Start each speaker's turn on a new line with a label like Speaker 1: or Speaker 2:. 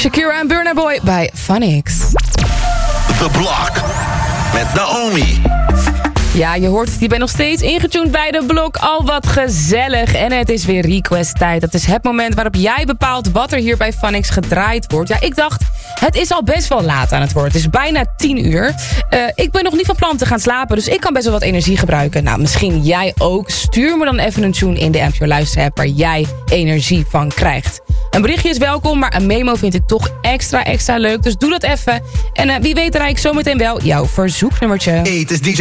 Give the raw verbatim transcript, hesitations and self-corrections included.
Speaker 1: Shakira en Burna Boy bij Phonics.
Speaker 2: The Block met Naomi.
Speaker 1: Ja, je hoort het, je bent nog steeds ingetuned bij de blok. Al wat gezellig. En het is weer request tijd. Dat is het moment waarop jij bepaalt wat er hier bij Phonics gedraaid wordt. Ja, ik dacht, het is al best wel laat aan het worden. Het is bijna tien uur. Uh, ik ben nog niet van plan te gaan slapen, dus ik kan best wel wat energie gebruiken. Nou, misschien jij ook. Stuur me dan even een tune in de App Your Luister app waar jij energie van krijgt. Een berichtje is welkom, maar een memo vind ik toch extra, extra leuk. Dus doe dat even. En uh, wie weet draai ik zometeen wel jouw verzoeknummertje.
Speaker 2: Hey, het is D J